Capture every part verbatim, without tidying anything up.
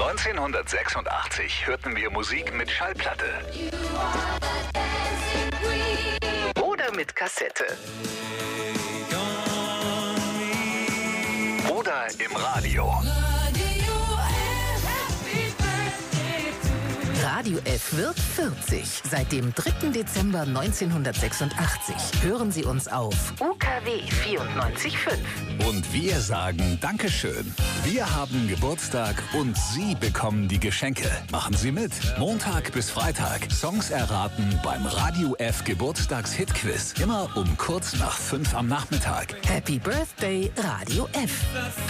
neunzehnhundertsechsundachtzig hörten wir Musik mit Schallplatte. Oder mit Kassette. Oder im Radio. Radio F wird vierzig. Seit dem dritten Dezember neunzehnhundertsechsundachtzig hören Sie uns auf U K W vierundneunzig Komma fünf. Und wir sagen Dankeschön. Wir haben Geburtstag und Sie bekommen die Geschenke. Machen Sie mit. Montag bis Freitag. Songs erraten beim Radio F Geburtstags-Hit-Quiz. Immer um kurz nach fünf am Nachmittag. Happy Birthday, Radio F.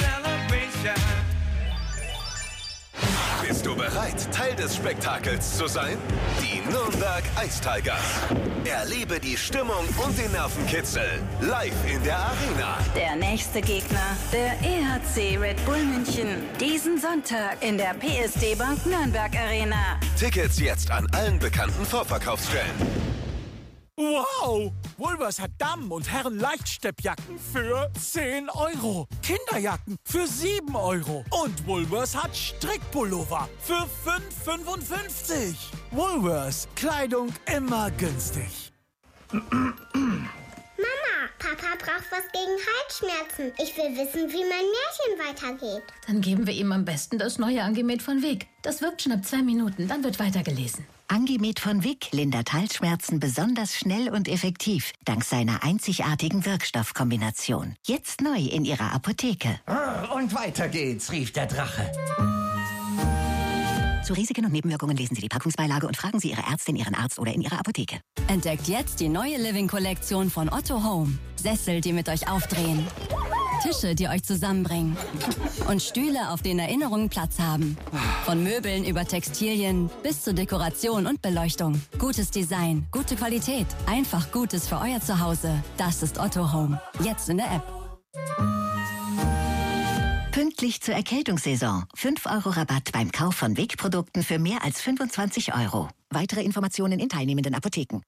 Bist du bereit, Teil des Spektakels zu sein? Die Nürnberg Ice Tigers. Erlebe die Stimmung und den Nervenkitzel live in der Arena. Der nächste Gegner, der E H C Red Bull München. Diesen Sonntag in der P S D Bank Nürnberg Arena. Tickets jetzt an allen bekannten Vorverkaufsstellen. Wow! Woolworths hat Damen- und Herren-Leichtsteppjacken für zehn Euro. Kinderjacken für sieben Euro. Und Woolworths hat Strickpullover für fünf Euro fünfundfünfzig. Woolworths. Kleidung immer günstig. Mama, Papa braucht was gegen Halsschmerzen. Ich will wissen, wie mein Märchen weitergeht. Dann geben wir ihm am besten das neue Angemet von Weg. Das wirkt schon ab zwei Minuten, dann wird weitergelesen. Angemet von Wick lindert Halsschmerzen besonders schnell und effektiv, dank seiner einzigartigen Wirkstoffkombination. Jetzt neu in Ihrer Apotheke. Und weiter geht's, rief der Drache. Zu Risiken und Nebenwirkungen lesen Sie die Packungsbeilage und fragen Sie Ihre Ärztin, Ihren Arzt oder in Ihrer Apotheke. Entdeckt jetzt die neue Living-Kollektion von Otto Home. Sessel, die mit euch aufdrehen. Tische, die euch zusammenbringen. Und Stühle, auf denen Erinnerungen Platz haben. Von Möbeln über Textilien bis zur Dekoration und Beleuchtung. Gutes Design, gute Qualität. Einfach Gutes für euer Zuhause. Das ist Otto Home. Jetzt in der App. Pünktlich zur Erkältungssaison. fünf Euro Rabatt beim Kauf von Weg-Produkten für mehr als fünfundzwanzig Euro. Weitere Informationen in teilnehmenden Apotheken.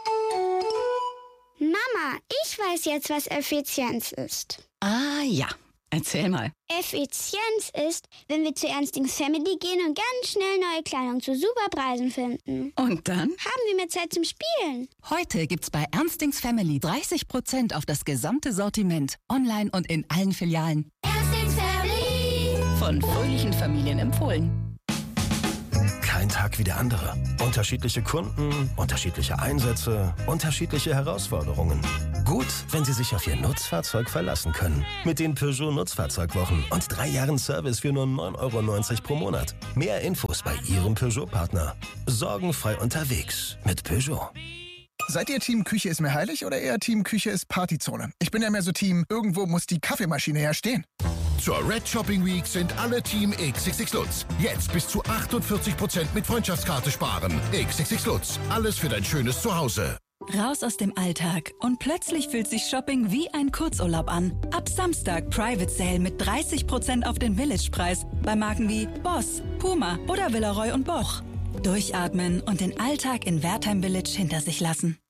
Mama, ich weiß jetzt, was Effizienz ist. Ah ja, erzähl mal. Effizienz ist, wenn wir zu Ernstings Family gehen und ganz schnell neue Kleidung zu super Preisen finden. Und dann? Haben wir mehr Zeit zum Spielen. Heute gibt's bei Ernstings Family dreißig Prozent auf das gesamte Sortiment. Online und in allen Filialen. Ernstings Family. Von fröhlichen Familien empfohlen. Kein Tag wie der andere. Unterschiedliche Kunden, unterschiedliche Einsätze, unterschiedliche Herausforderungen. Gut, wenn Sie sich auf Ihr Nutzfahrzeug verlassen können. Mit den Peugeot Nutzfahrzeugwochen und drei Jahren Service für nur neun Euro neunzig pro Monat. Mehr Infos bei Ihrem Peugeot-Partner. Sorgenfrei unterwegs mit Peugeot. Seid ihr Team Küche ist mir heilig oder eher Team Küche ist Partyzone? Ich bin ja mehr so Team, irgendwo muss die Kaffeemaschine ja stehen. Zur Red Shopping Week sind alle Team X X X Lutz. Jetzt bis zu achtundvierzig Prozent mit Freundschaftskarte sparen. X X X Lutz. Alles für dein schönes Zuhause. Raus aus dem Alltag und plötzlich fühlt sich Shopping wie ein Kurzurlaub an. Ab Samstag Private Sale mit dreißig Prozent auf den Village-Preis bei Marken wie Boss, Puma oder Villeroy und Boch. Durchatmen und den Alltag in Wertheim Village hinter sich lassen.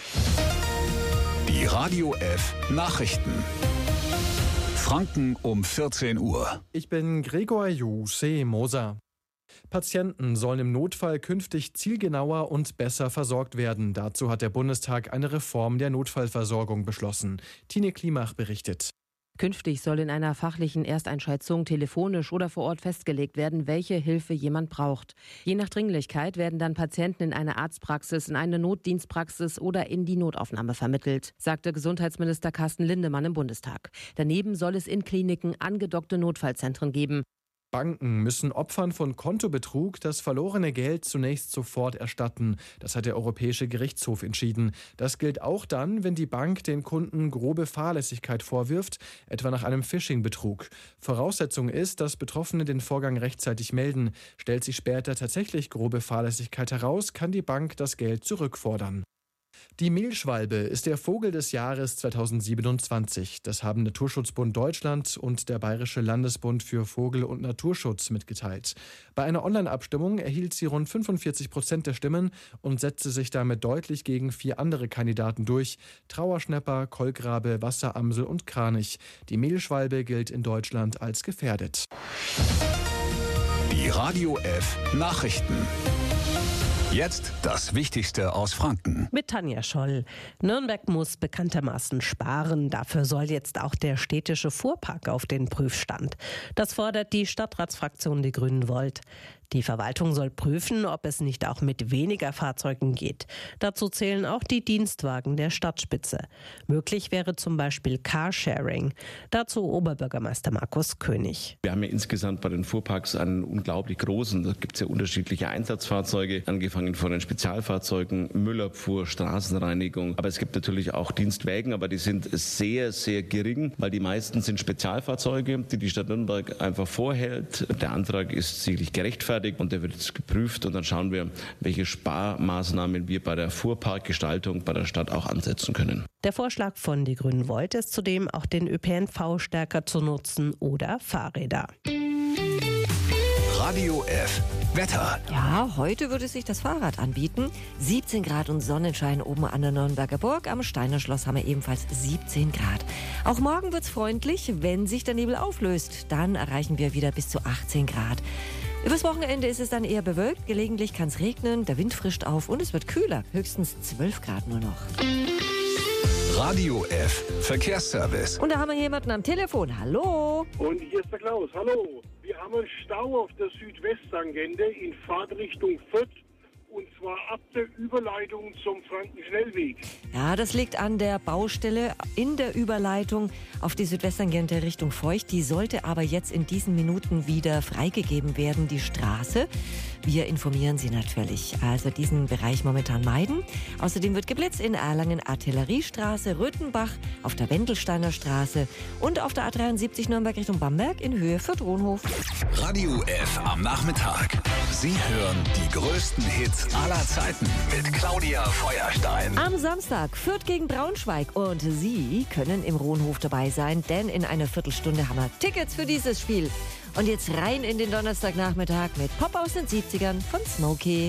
Die Radio F Nachrichten. Franken um vierzehn Uhr. Ich bin Gregor Juse Moser. Patienten sollen im Notfall künftig zielgenauer und besser versorgt werden. Dazu hat der Bundestag eine Reform der Notfallversorgung beschlossen. Tine Klimach berichtet. Künftig soll in einer fachlichen Ersteinschätzung telefonisch oder vor Ort festgelegt werden, welche Hilfe jemand braucht. Je nach Dringlichkeit werden dann Patienten in eine Arztpraxis, in eine Notdienstpraxis oder in die Notaufnahme vermittelt, sagte Gesundheitsminister Carsten Lindemann im Bundestag. Daneben soll es in Kliniken angedockte Notfallzentren geben. Banken müssen Opfern von Kontobetrug das verlorene Geld zunächst sofort erstatten. Das hat der Europäische Gerichtshof entschieden. Das gilt auch dann, wenn die Bank den Kunden grobe Fahrlässigkeit vorwirft, etwa nach einem Phishing-Betrug. Voraussetzung ist, dass Betroffene den Vorgang rechtzeitig melden. Stellt sich später tatsächlich grobe Fahrlässigkeit heraus, kann die Bank das Geld zurückfordern. Die Mehlschwalbe ist der Vogel des Jahres zweitausendsiebenundzwanzig. Das haben Naturschutzbund Deutschland und der Bayerische Landesbund für Vogel- und Naturschutz mitgeteilt. Bei einer Online-Abstimmung erhielt sie rund fünfundvierzig Prozent der Stimmen und setzte sich damit deutlich gegen vier andere Kandidaten durch: Trauerschnäpper, Kolkrabe, Wasseramsel und Kranich. Die Mehlschwalbe gilt in Deutschland als gefährdet. Die Radio F Nachrichten. Jetzt das Wichtigste aus Franken. Mit Tanja Scholl. Nürnberg muss bekanntermaßen sparen. Dafür soll jetzt auch der städtische Fuhrpark auf den Prüfstand. Das fordert die Stadtratsfraktion Die Grünen Volt. Die Verwaltung soll prüfen, ob es nicht auch mit weniger Fahrzeugen geht. Dazu zählen auch die Dienstwagen der Stadtspitze. Möglich wäre zum Beispiel Carsharing. Dazu Oberbürgermeister Markus König. Wir haben ja insgesamt bei den Fuhrparks einen unglaublich großen, da gibt es ja unterschiedliche Einsatzfahrzeuge, angefangen von den Spezialfahrzeugen, Müllabfuhr, Straßenreinigung. Aber es gibt natürlich auch Dienstwägen, aber die sind sehr, sehr gering, weil die meisten sind Spezialfahrzeuge, die die Stadt Nürnberg einfach vorhält. Der Antrag ist sicherlich gerechtfertigt. Und der wird jetzt geprüft und dann schauen wir, welche Sparmaßnahmen wir bei der Fuhrparkgestaltung bei der Stadt auch ansetzen können. Der Vorschlag von Die Grünen Volt ist zudem auch den Ö P N V stärker zu nutzen oder Fahrräder. Radio F Wetter. Ja, heute würde sich das Fahrrad anbieten. siebzehn Grad und Sonnenschein oben an der Nürnberger Burg. Am Steiner Schloss haben wir ebenfalls siebzehn Grad. Auch morgen wird's freundlich, wenn sich der Nebel auflöst. Dann erreichen wir wieder bis zu achtzehn Grad. Übers Wochenende ist es dann eher bewölkt. Gelegentlich kann es regnen, der Wind frischt auf und es wird kühler. Höchstens zwölf Grad nur noch. Radio F Verkehrsservice. Und da haben wir jemanden am Telefon. Hallo. Und hier ist der Klaus. Hallo. Wir haben einen Stau auf der Südwesttangente in Fahrtrichtung Fürth. Und zwar ab der Überleitung zum Frankenschnellweg. Ja, das liegt an der Baustelle in der Überleitung auf die Südwesttangente Richtung Feucht. Die sollte aber jetzt in diesen Minuten wieder freigegeben werden, die Straße. Wir informieren Sie natürlich. Also diesen Bereich momentan meiden. Außerdem wird geblitzt in Erlangen Artilleriestraße, Röthenbach, auf der Wendelsteiner Straße und auf der A dreiundsiebzig Nürnberg Richtung Bamberg in Höhe für Fürth-Rohnhof. Radio F am Nachmittag. Sie hören die größten Hits aller Zeiten mit Claudia Feuerstein. Am Samstag Fürth gegen Braunschweig und Sie können im Rohnhof dabei sein, denn in einer Viertelstunde haben wir Tickets für dieses Spiel. Und jetzt rein in den Donnerstagnachmittag mit Pop aus den siebzigern von Smokey.